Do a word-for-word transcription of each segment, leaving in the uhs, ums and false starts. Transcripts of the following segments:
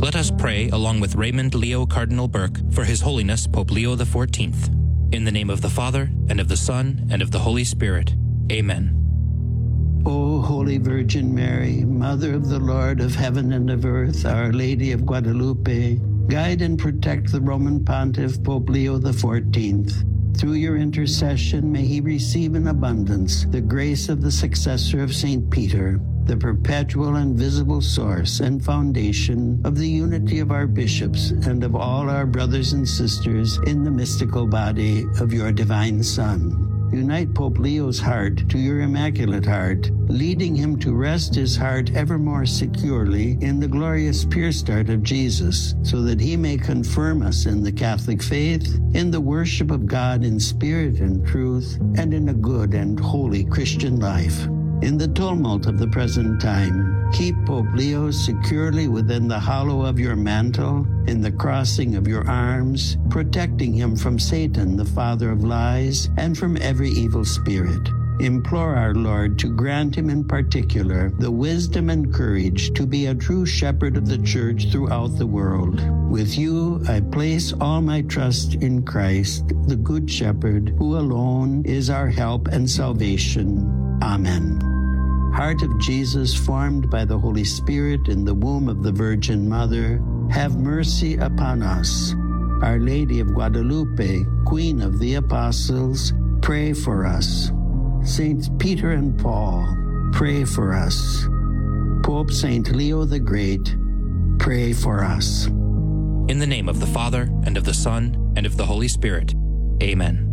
Let us pray along with Raymond Leo Cardinal Burke for His Holiness Pope Leo the fourteenth. In the name of the Father, and of the Son, and of the Holy Spirit. Amen. O Holy Virgin Mary, Mother of the Lord of heaven and of earth, Our Lady of Guadalupe, guide and protect the Roman Pontiff Pope Leo the fourteenth. Through your intercession, may he receive in abundance the grace of the successor of Saint Peter, the perpetual and visible source and foundation of the unity of our bishops and of all our brothers and sisters in the mystical body of your divine Son. Unite Pope Leo's heart to your Immaculate Heart, leading him to rest his heart ever more securely in the glorious pure start of Jesus, so that he may confirm us in the Catholic faith, in the worship of God in spirit and truth, and in a good and holy Christian life. In the tumult of the present time, keep Pope Leo securely within the hollow of your mantle, in the crossing of your arms, protecting him from Satan, the father of lies, and from every evil spirit. Implore our Lord to grant him in particular the wisdom and courage to be a true shepherd of the Church throughout the world. With you, I place all my trust in Christ, the Good Shepherd, who alone is our help and salvation. Amen. Heart of Jesus, formed by the Holy Spirit in the womb of the Virgin Mother, have mercy upon us. Our Lady of Guadalupe, Queen of the Apostles, pray for us. Saints Peter and Paul, pray for us. Pope Saint Leo the Great, pray for us. In the name of the Father, and of the Son, and of the Holy Spirit. Amen.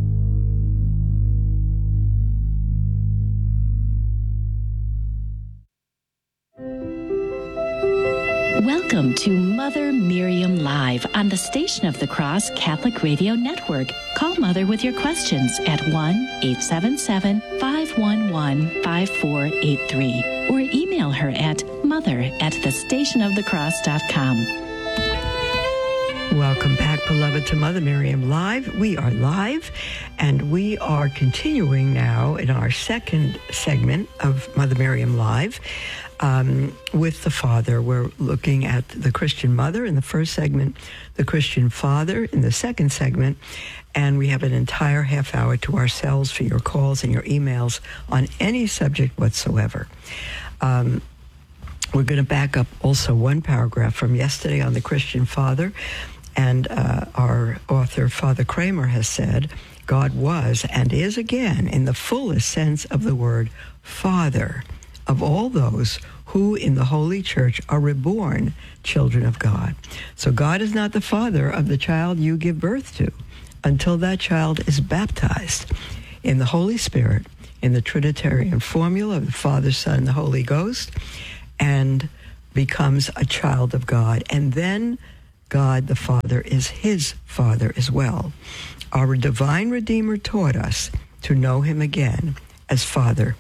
Welcome to Mother Miriam Live on the Station of the Cross Catholic Radio Network. Call Mother with your questions at one eight seven seven, five one one, five four eight three or email her at mother at the station of the cross dot com. Welcome back, beloved, to Mother Miriam Live. We are live, and we are continuing now in our second segment of Mother Miriam Live um, with the Father. We're looking at the Christian Mother in the first segment, the Christian Father in the second segment, and we have an entire half hour to ourselves for your calls and your emails on any subject whatsoever. Um, we're going to back up also one paragraph from yesterday on the Christian Father. And uh, our author, Father Kramer, has said, God was and is again, in the fullest sense of the word, Father of all those who in the Holy Church are reborn children of God. So God is not the father of the child you give birth to until that child is baptized in the Holy Spirit, in the Trinitarian formula of the Father, Son, and the Holy Ghost, and becomes a child of God. And then God the Father is his Father as well. Our divine Redeemer taught us to know him again as Father.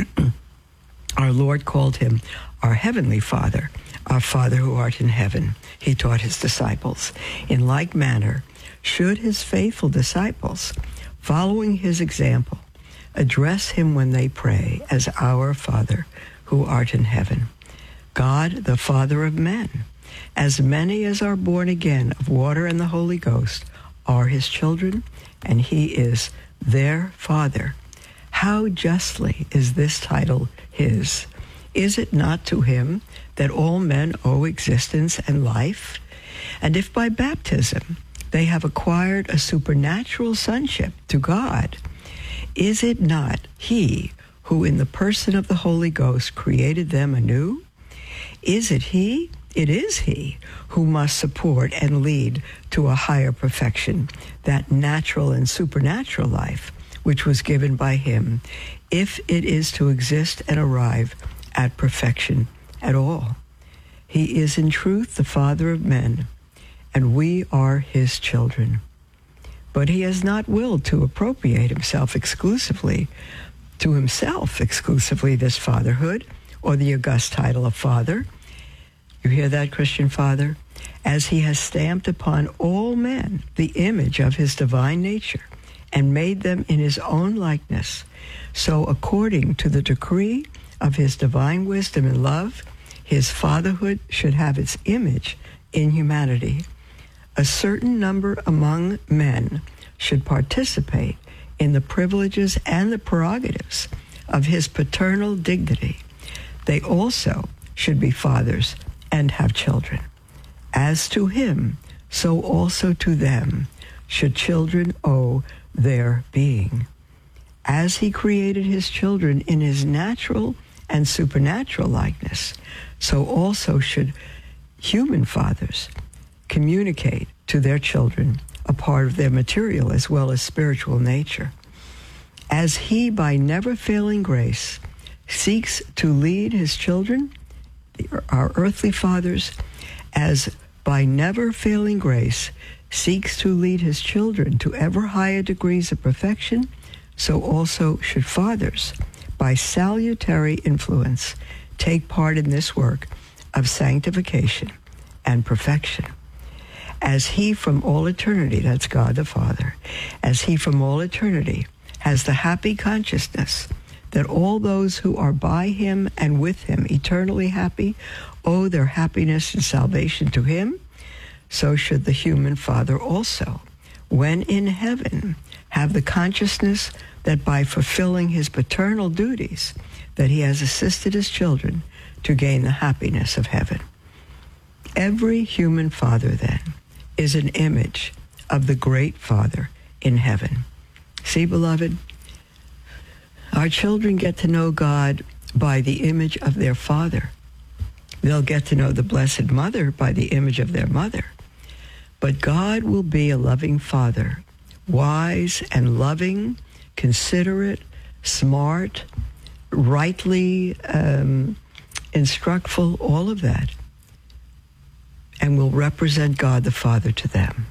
Our Lord called him our Heavenly Father, our Father who art in heaven. He taught his disciples. In like manner, should his faithful disciples, following his example, address him when they pray as our Father who art in heaven. God, the Father of men, as many as are born again of water and the Holy Ghost are his children, and he is their Father. How justly is this title his? Is it not to him that all men owe existence and life? And if by baptism they have acquired a supernatural sonship to God, is it not he who in the person of the Holy Ghost created them anew? Is it he? It is he who must support and lead to a higher perfection, that natural and supernatural life which was given by him, if it is to exist and arrive at perfection at all. He is in truth the Father of men, and we are his children. But he has not willed to appropriate himself exclusively, to himself exclusively, this fatherhood, or the august title of Father. You hear that, Christian Father? As he has stamped upon all men the image of his divine nature and made them in his own likeness, so according to the decree of his divine wisdom and love, His fatherhood should have its image in humanity. A certain number among men should participate in the privileges and the prerogatives of his paternal dignity. They also should be fathers and have children. As to him, so also to them should children owe their being. As he created his children in his natural and supernatural likeness, so also should human fathers communicate to their children a part of their material as well as spiritual nature. As he, by never-failing grace, seeks to lead his children, our earthly fathers, as by never-failing grace seeks to lead his children to ever higher degrees of perfection, so also should fathers, by salutary influence, take part in this work of sanctification and perfection. As he from all eternity, that's God the Father, as he from all eternity has the happy consciousness that all those who are by him and with him eternally happy owe their happiness and salvation to him, so should the human father also, when in heaven, have the consciousness that by fulfilling his paternal duties, that he has assisted his children to gain the happiness of heaven. Every human father, then, is an image of the great Father in heaven. See, beloved, our children get to know God by the image of their father. They'll get to know the Blessed Mother by the image of their mother. But God will be a loving Father, wise and loving, considerate, smart, rightly um, instructful, all of that, and will represent God the Father to them.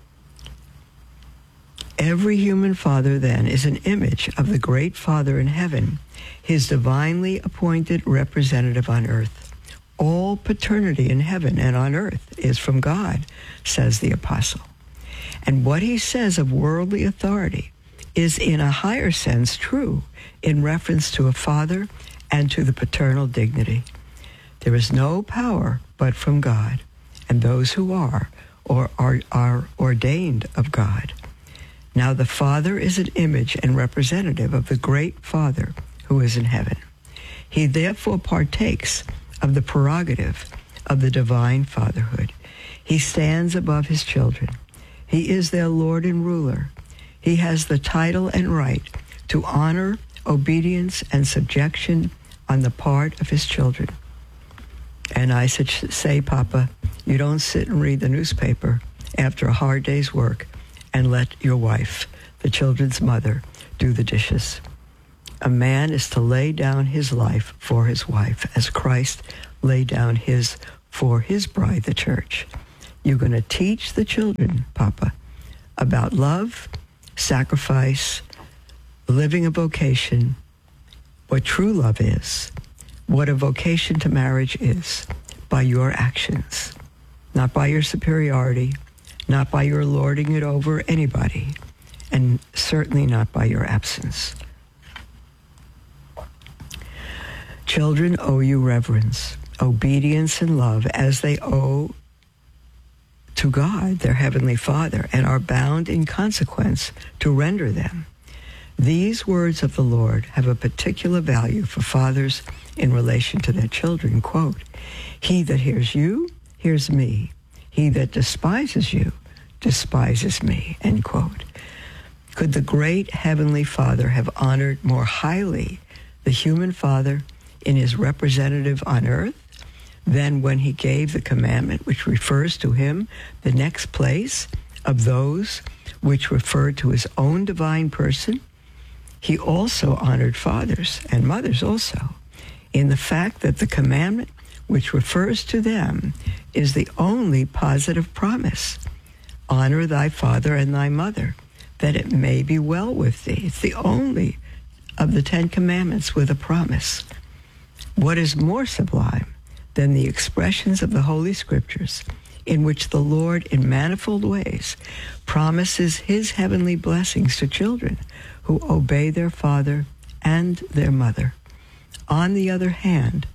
Every human father, then, is an image of the great Father in heaven, his divinely appointed representative on earth. All paternity in heaven and on earth is from God, says the apostle. And what he says of worldly authority is in a higher sense true in reference to a father and to the paternal dignity. There is no power but from God, and those who are or are, are ordained of God. Now the Father is an image and representative of the great Father who is in heaven. He therefore partakes of the prerogative of the divine fatherhood. He stands above his children. He is their Lord and ruler. He has the title and right to honor, obedience, and subjection on the part of his children. And I should say, Papa, you don't sit and read the newspaper after a hard day's work and let your wife, the children's mother, do the dishes. A man is to lay down his life for his wife, as Christ laid down his for his bride, the church. You're going to teach the children, Papa, about love, sacrifice, living a vocation, what true love is, what a vocation to marriage is, by your actions, not by your superiority, not by your lording it over anybody, and certainly not by your absence. Children owe you reverence, obedience, and love as they owe to God, their heavenly Father, and are bound in consequence to render them. These words of the Lord have a particular value for fathers in relation to their children. Quote, "He that hears you, hears me. He that despises you, despises me." End quote. Could the great Heavenly Father have honored more highly the human father in his representative on earth than when he gave the commandment which refers to him the next place of those which refer to his own divine person? He also honored fathers and mothers also in the fact that the commandment which refers to them is the only positive promise. Honor thy father and thy mother, that it may be well with thee. It's the only of the Ten Commandments with a promise. What is more sublime than the expressions of the Holy Scriptures in which the Lord in manifold ways promises his heavenly blessings to children who obey their father and their mother? On the other hand,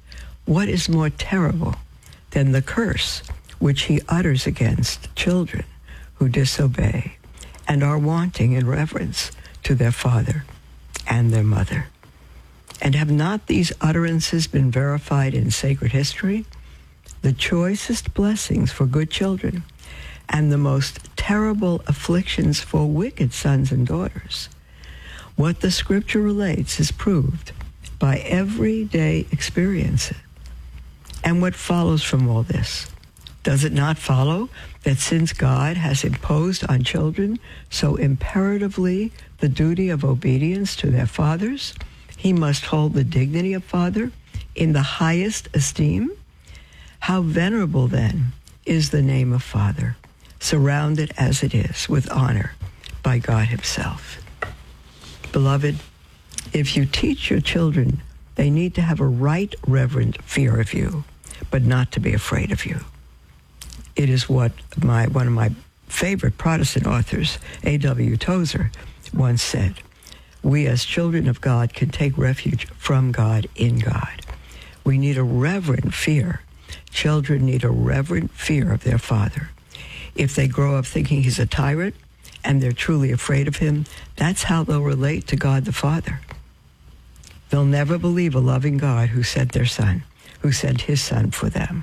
what is more terrible than the curse which he utters against children who disobey and are wanting in reverence to their father and their mother? And have not these utterances been verified in sacred history? The choicest blessings for good children and the most terrible afflictions for wicked sons and daughters. What the scripture relates is proved by everyday experience. And what follows from all this? Does it not follow that since God has imposed on children so imperatively the duty of obedience to their fathers, he must hold the dignity of father in the highest esteem? How venerable, then, is the name of Father, surrounded as it is with honor by God himself. Beloved, if you teach your children, they need to have a right reverent fear of you, but not to be afraid of you. It is what my one of my favorite Protestant authors, A W Tozer, once said. We as children of God can take refuge from God in God. We need a reverent fear. Children need a reverent fear of their father. If they grow up thinking he's a tyrant and they're truly afraid of him, that's how they'll relate to God the Father. They'll never believe a loving God who sent their son, who sent his son for them.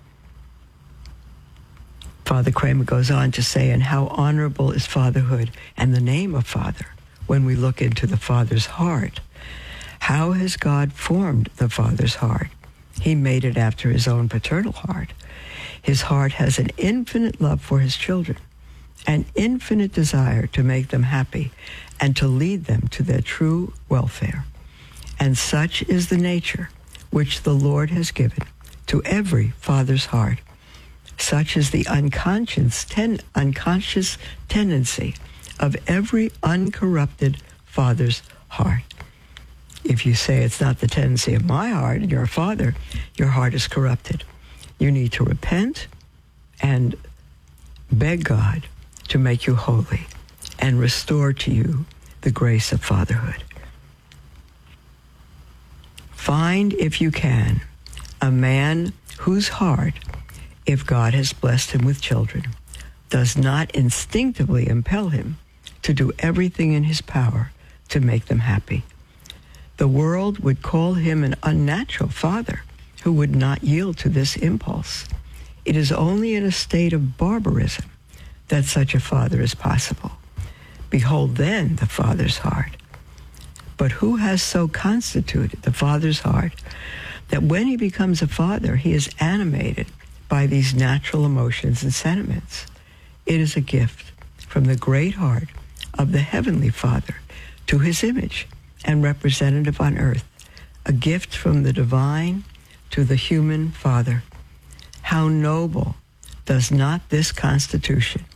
Father Kramer goes on to say, and how honorable is fatherhood and the name of Father when we look into the Father's heart. How has God formed the Father's heart? He made it after his own paternal heart. His heart has an infinite love for his children, an infinite desire to make them happy and to lead them to their true welfare. And such is the nature which the Lord has given to every father's heart. Such is the unconscious, ten, unconscious tendency of every uncorrupted father's heart. If you say it's not the tendency of my heart and you're a father, your heart is corrupted. You need to repent and beg God to make you holy and restore to you the grace of fatherhood. Find, if you can, a man whose heart, if God has blessed him with children, does not instinctively impel him to do everything in his power to make them happy. The world would call him an unnatural father who would not yield to this impulse. It is only in a state of barbarism that such a father is possible. Behold then the father's heart. But who has so constituted the father's heart that when he becomes a father, he is animated by these natural emotions and sentiments? It is a gift from the great heart of the Heavenly Father to his image and representative on earth, a gift from the divine to the human Father. How noble does not this constitution